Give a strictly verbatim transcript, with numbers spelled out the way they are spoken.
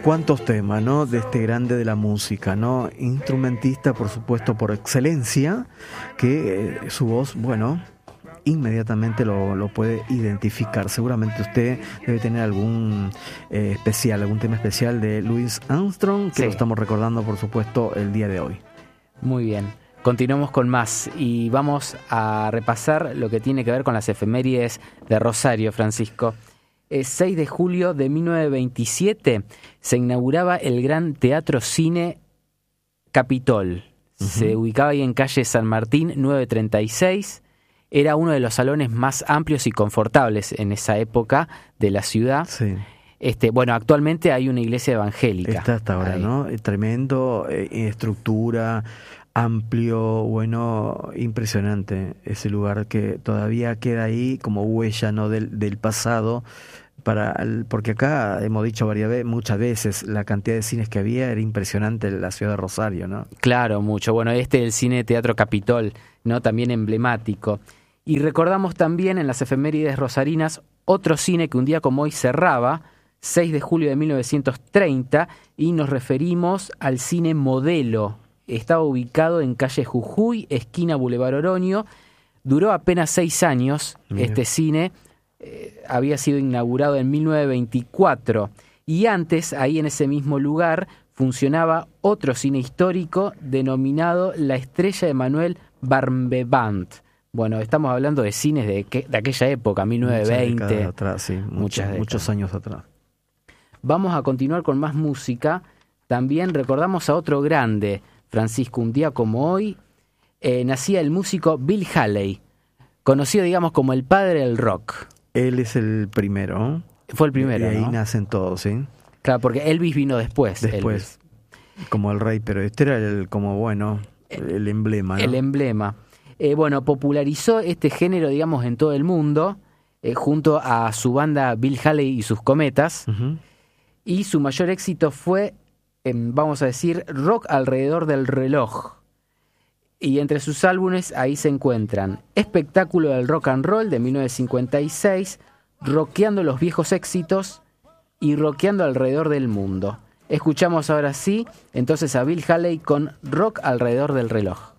cuántos temas, ¿no? De este grande de la música, ¿no? Instrumentista, por supuesto, por excelencia, que eh, su voz, bueno, inmediatamente lo, lo puede identificar. Seguramente usted debe tener algún eh, especial, algún tema especial de Louis Armstrong, que sí, lo estamos recordando, por supuesto, el día de hoy. Muy bien. Continuamos con más y vamos a repasar lo que tiene que ver con las efemérides de Rosario, Francisco. El seis de julio de mil novecientos veintisiete se inauguraba el Gran Teatro Cine Capitol. Uh-huh. Se ubicaba ahí en calle San Martín nueve treinta y seis. Era uno de los salones más amplios y confortables en esa época de la ciudad. Sí. Este, bueno, actualmente hay una iglesia evangélica. Está hasta ahora, ahí, ¿no? Tremendo, eh, estructura, amplio, bueno, impresionante ese lugar que todavía queda ahí como huella, ¿no? del, del pasado, para el, porque acá hemos dicho varias veces, muchas veces, la cantidad de cines que había era impresionante en la ciudad de Rosario, ¿no? Claro, mucho. Bueno, este es el Cine Teatro Capitol, ¿no? También emblemático. Y recordamos también en las efemérides rosarinas otro cine que un día como hoy cerraba, seis de julio de mil novecientos treinta, y nos referimos al Cine Modelo. Estaba ubicado en calle Jujuy, esquina Boulevard Oroño. Duró apenas seis años. Bien. Este cine. Eh, había sido inaugurado en mil novecientos veinticuatro. Y antes, ahí en ese mismo lugar, funcionaba otro cine histórico denominado La Estrella de Manuel Barnevand. Bueno, estamos hablando de cines de, que, de aquella época, mil novecientos veinte. Muchas décadas atrás, sí. Muchos, muchos años atrás. Vamos a continuar con más música. También recordamos a otro grande, Francisco, un día como hoy, eh, nacía el músico Bill Haley, conocido, digamos, como el padre del rock. Él es el primero. Fue el primero, y ahí ¿no? nacen todos, ¿sí? Claro, porque Elvis vino después. Después, Elvis. Como el rey, pero este era el, como, bueno, el emblema, ¿no? El emblema. Eh, bueno, popularizó este género, digamos, en todo el mundo, eh, junto a su banda Bill Haley y sus Cometas, uh-huh. Y su mayor éxito fue, eh, vamos a decir, Rock alrededor del reloj. Y entre sus álbumes ahí se encuentran Espectáculo del Rock and Roll de mil novecientos cincuenta y seis, Rockeando los viejos éxitos y Rockeando alrededor del mundo. Escuchamos ahora sí, entonces a Bill Haley con Rock alrededor del reloj.